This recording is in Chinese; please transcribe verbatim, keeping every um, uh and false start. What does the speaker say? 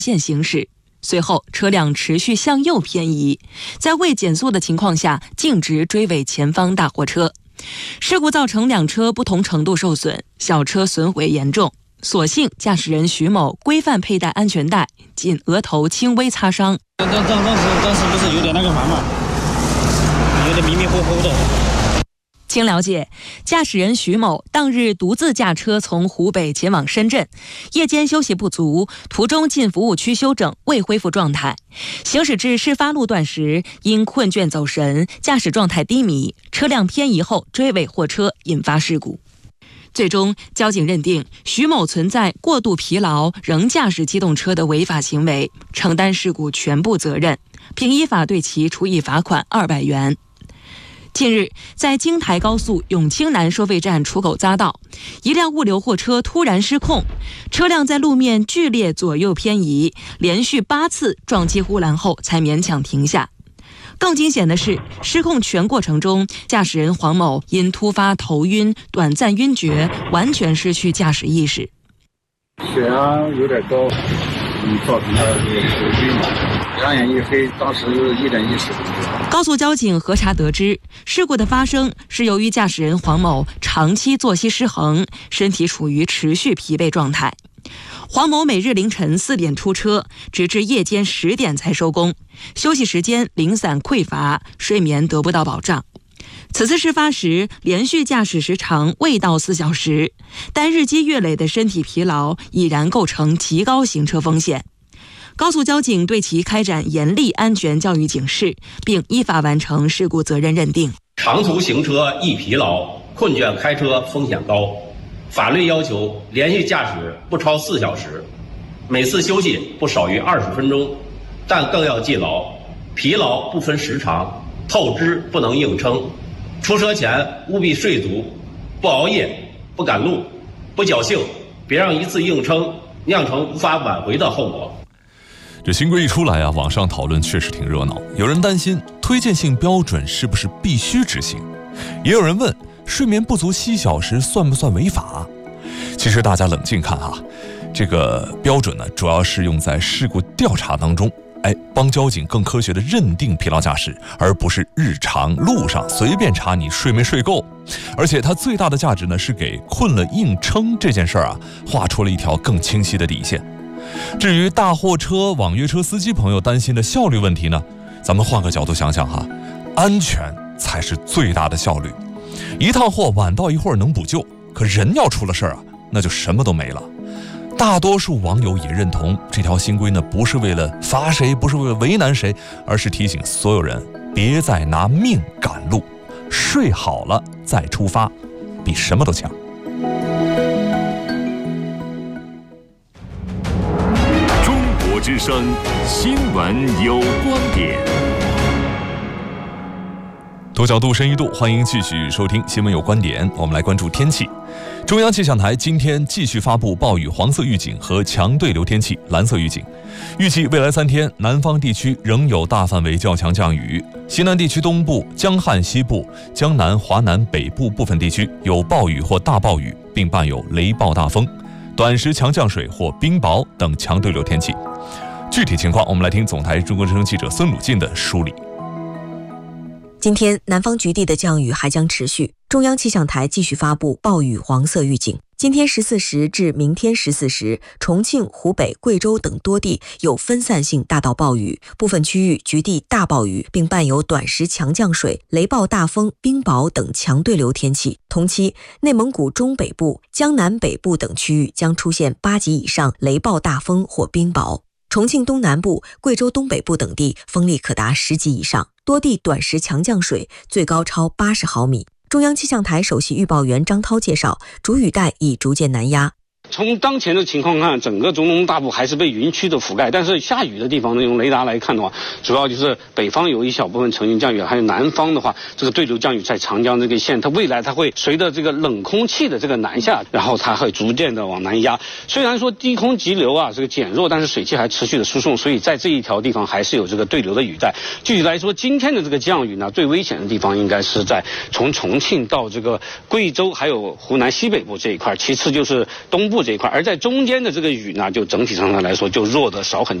线行驶。随后，车辆持续向右偏移，在未减速的情况下径直追尾前方大货车。事故造成两车不同程度受损，小车损毁严重。所幸驾驶人徐某规范佩戴安全带，仅额头轻微擦伤。 当当当时当时不是有点那个啥嘛，有点迷迷糊糊的。 经了解，驾驶人徐某当日独自驾车从湖北前往深圳，夜间休息不足，途中进服务区休整，未恢复状态。行驶至事发路段时，因困倦走神，驾驶状态低迷，车辆偏移后追尾货车，引发事故。最终，交警认定徐某存在过度疲劳仍驾驶机动车的违法行为，承担事故全部责任，并依法对其处以罚款二百元。近日，在京台高速永清南收费站出口匝道，一辆物流货车突然失控，车辆在路面剧烈左右偏移，连续八次撞击护栏后才勉强停下。更惊险的是，失控全过程中，驾驶人黄某因突发头晕、短暂晕厥，完全失去驾驶意识。 血压有点高，嗯，造成他这个头晕嘛，两眼一黑，当时一点意识都没有。 高速交警核查得知，事故的发生是由于驾驶人黄某长期作息失衡，身体处于持续疲惫状态。黄某每日凌晨四点出车，直至夜间十点才收工，休息时间零散匮乏，睡眠得不到保障。此次事发时，连续驾驶时长未到四小时，但日积月累的身体疲劳已然构成极高行车风险。高速交警对其开展严厉安全教育警示，并依法完成事故责任认定。 长途行车易疲劳，困倦开车风险高。法律要求连续驾驶不超四小时，每次休息不少于二十分钟，但更要记牢：疲劳不分时长，透支不能硬撑。出车前务必睡足，不熬夜，不赶路，不侥幸，别让一次硬撑酿成无法挽回的后果。 这新规一出来啊，网上讨论确实挺热闹。有人担心推荐性标准是不是必须执行，也有人问睡眠不足七小时算不算违法？其实大家冷静看哈，这个标准呢，主要是用在事故调查当中，哎，帮交警更科学的认定疲劳驾驶，而不是日常路上随便查你睡没睡够。而且它最大的价值呢，是给困了硬撑这件事儿啊，画出了一条更清晰的底线。至于大货车、网约车司机朋友担心的效率问题呢，咱们换个角度想想哈，安全才是最大的效率。一趟货晚到一会儿能补救，可人要出了事儿啊，那就什么都没了。大多数网友也认同这条新规呢，不是为了罚谁，不是为了为难谁，而是提醒所有人别再拿命赶路，睡好了再出发，比什么都强。 中国之声新闻有观点。 多角度深一度，欢迎继续收听新闻有观点。我们来关注天气。中央气象台今天继续发布暴雨黄色预警和强对流天气蓝色预警，预计未来三天南方地区仍有大范围较强降雨，西南地区东部、江汉西部、江南、华南北部部分地区有暴雨或大暴雨，并伴有雷暴大风、短时强降水或冰雹等强对流天气。具体情况，我们来听总台中国之声记者孙鲁进的梳理。 今天南方局地的降雨还将持续，中央气象台继续发布暴雨黄色预警。今天十四时至明天十四时，重庆、湖北、贵州等多地有分散性大到暴雨，部分区域局地大暴雨，并伴有短时强降水、雷暴大风、冰雹等强对流天气。同期，内蒙古中北部、江南北部等区域将出现八级以上雷暴大风或冰雹。重庆东南部、贵州东北部等地风力可达十级以上，多地短时强降水，最高超八十毫米。中央气象台首席预报员张涛介绍，主雨带已逐渐南压。 从当前的情况看，整个中东大部还是被云区的覆盖，但是下雨的地方呢，用雷达来看的话，主要就是北方有一小部分层云降雨，还有南方的话，这个对流降雨在长江这个线，它未来它会随着这个冷空气的这个南下，然后它会逐渐的往南压。虽然说低空急流啊这个减弱，但是水汽还持续的输送，所以在这一条地方还是有这个对流的雨带。具体来说，今天的这个降雨呢，最危险的地方应该是在从重庆到这个贵州还有湖南西北部这一块，其次就是东部部这一块，而在中间的这个雨呢，就整体上来说就弱的少很多。